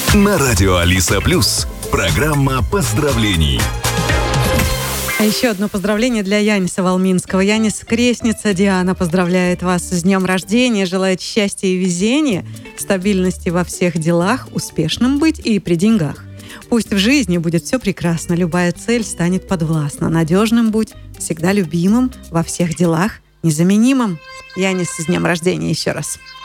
На радио Алиса Плюс. Программа поздравлений. А еще одно поздравление для Яниса Волминского. Янис, крестница Диана поздравляет вас с днем рождения, желает счастья и везения, стабильности во всех делах, успешным быть и при деньгах. Пусть в жизни будет все прекрасно, любая цель станет подвластна. Надежным будь, всегда любимым, во всех делах незаменимым. Янис, с днем рождения еще раз.